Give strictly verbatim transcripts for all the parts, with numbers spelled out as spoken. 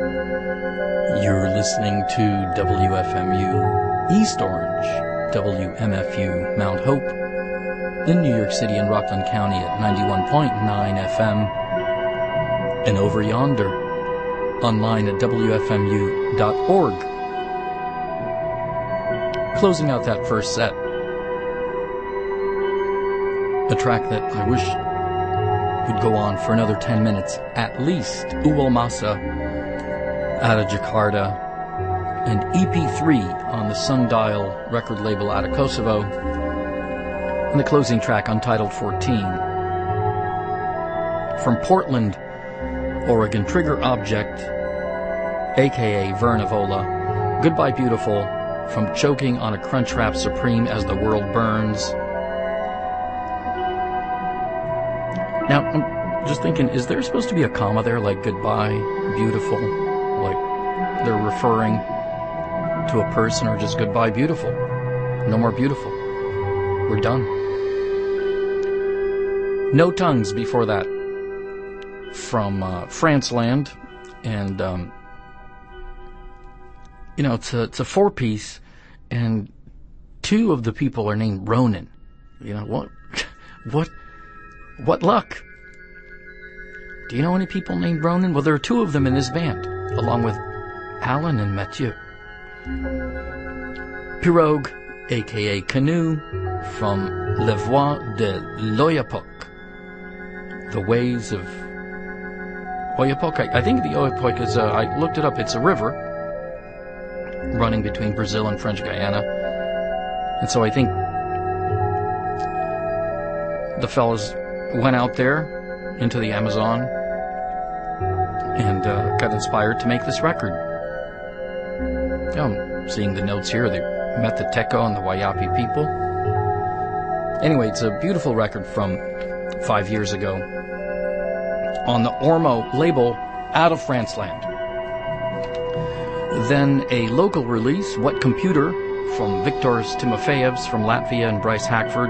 You're listening to W F M U East Orange, W M F U Mount Hope, in New York City and Rockland County at ninety-one point nine F M, and over yonder, online at W F M U dot org. Closing out that first set, a track that I wish would go on for another ten minutes at least. Uwal Masa out of Jakarta, and E P three on the Sundial record label out of Kosovo, and the closing track, Untitled fourteen. From Portland, Oregon, Trigger Object, aka Vernavola, Goodbye Beautiful, from Choking on a Crunchwrap Supreme as the World Burns. Now, I'm just thinking, is there supposed to be a comma there, like Goodbye Beautiful? Like they're referring to a person, or just Goodbye Beautiful? No more beautiful. We're done. No Tongues before that, from uh, Franceland, and um, you know, it's a, it's a four-piece, and two of the people are named Ronan. You know, what, what, what luck? Do you know any people named Ronan? Well, there are two of them in this band, along with Alan and Mathieu. Pirogue, aka Canoe, from Les Voies de l'Oyapock, the ways of Oyapock. I, I think the Oyapock is, uh, I looked it up, it's a river running between Brazil and French Guiana. And so I think the fellas went out there into the Amazon and uh, got inspired to make this record. You know, I'm seeing the notes here. They met the Teco and the Wayapi people. Anyway, it's a beautiful record from five years ago on the Ormo label out of Franceland. Then a local release, What Computer, from Victors Timofeyevs from Latvia and Bryce Hackford.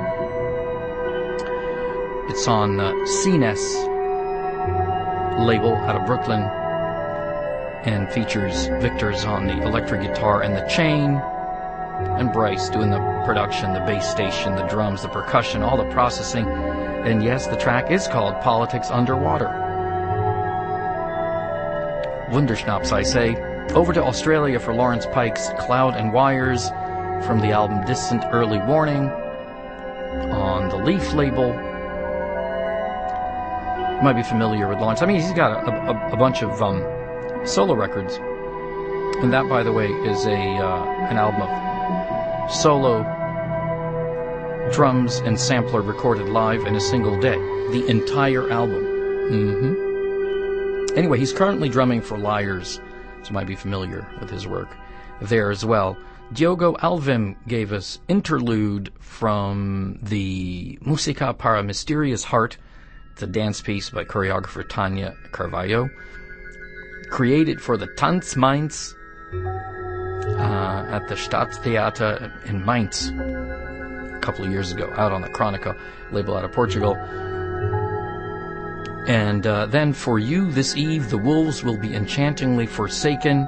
It's on uh, C N E S label out of Brooklyn, and features Victor's on the electric guitar and the chain, and Bryce doing the production, the bass station, the drums, the percussion, all the processing. And yes, the track is called Politics Underwater. Wunderschnaps, I say. Over to Australia for Lawrence Pike's Cloud and Wires, from the album Distant Early Warning on the Leaf label. You might be familiar with Lawrence. I mean, he's got a, a, a bunch of um, solo records. And that, by the way, is a uh, an album of solo drums and sampler recorded live in a single day. The entire album. Mm-hmm. Anyway, he's currently drumming for Liars, so you might be familiar with his work there as well. Diogo Alvim gave us Interlude from the Música para Mysterious Heart. It's a dance piece by choreographer Tanya Carvalho, created for the Tanz Mainz uh, at the Staatstheater in Mainz a couple of years ago, out on the Chronica label out of Portugal. And uh, then For You This Eve, The Wolves Will Be Enchantingly Forsaken.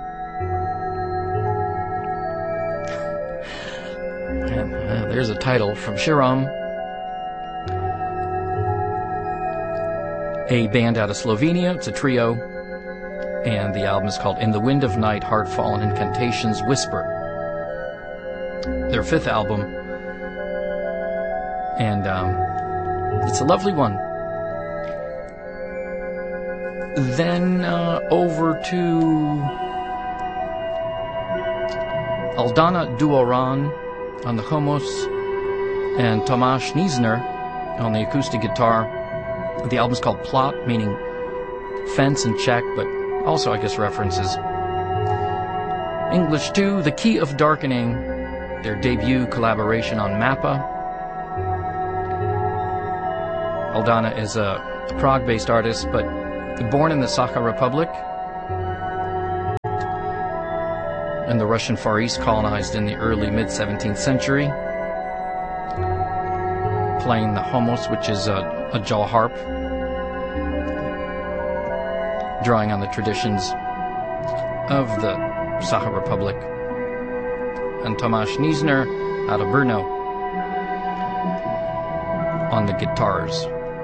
And uh, there's a title from Shiram, a band out of Slovenia. It's a trio, and the album is called In the Wind of Night, Hard Fallen Incantations Whisper. Their fifth album, and um, it's a lovely one. Then uh, over to Aldana Duoran on the Homos, and Tomasz Niesner on the acoustic guitar. The album's called Plot, meaning fence in Czech, but also, I guess, references English too. The Key of Darkening, their debut collaboration on Mappa. Aldana is a Prague-based artist, but born in the Sakha Republic and the Russian Far East, colonized in the early mid-seventeenth century, playing the Homos, which is a, a jaw harp, drawing on the traditions of the Saha Republic, and Tomasz Niesner out of Brno on the guitars.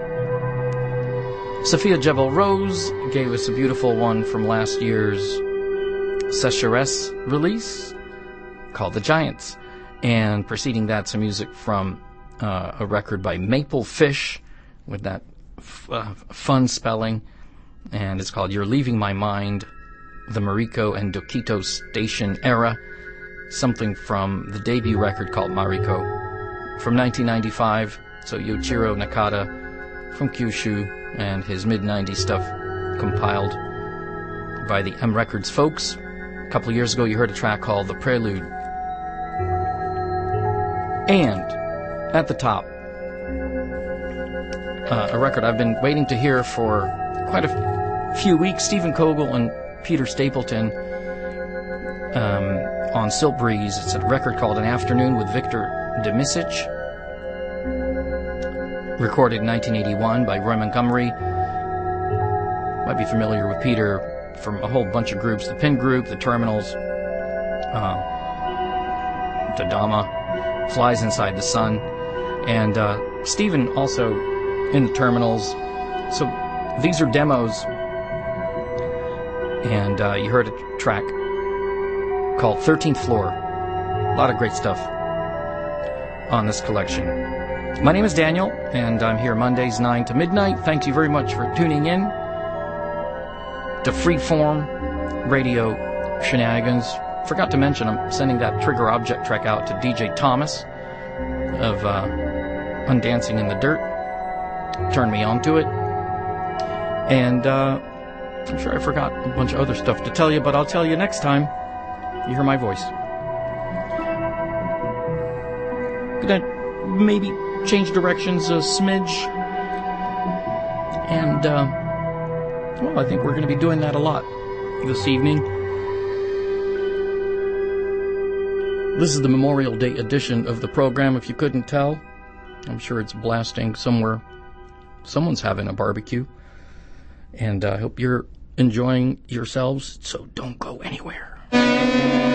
Sophia Jebel-Rose gave us a beautiful one from last year's Sécheresse release called The Giants. And preceding that, some music from uh, a record by Maple Fish with that f- uh, fun spelling. And it's called You're Leaving My Mind, the Mariko and Dokito Station Era. Something from the debut record called Mariko from nineteen ninety-five. So Yoichiro Nakata from Kyushu and his mid nineties stuff compiled by the M Records folks. A couple of years ago you heard a track called The Prelude. And at the top, uh, a record I've been waiting to hear for quite a f- few weeks. Stephen Kogel and Peter Stapleton um, on Silt Breeze. It's a record called An Afternoon with Victor Demisic, recorded in nineteen eighty-one by Roy Montgomery. Might be familiar with Peter from a whole bunch of groups. The Pin Group, The Terminals, uh, Dodama, Flies Inside the Sun, and uh, Stephen also in the Terminals. So these are demos, and uh, you heard a track called thirteenth Floor. A lot of great stuff on this collection. My name is Daniel, and I'm here Mondays nine to midnight. Thank you very much for tuning in to Freeform Radio Shenanigans. Forgot to mention, I'm sending that Trigger Object track out to D J Thomas of uh, Undancing in the Dirt. Turned me on to it. And uh, I'm sure I forgot a bunch of other stuff to tell you, but I'll tell you next time you hear my voice. Gonna maybe change directions a smidge. And, uh, well, I think we're going to be doing that a lot this evening. This is the Memorial Day edition of the program, if you couldn't tell. I'm sure it's blasting somewhere. Someone's having a barbecue. And I uh, hope you're enjoying yourselves, so don't go anywhere.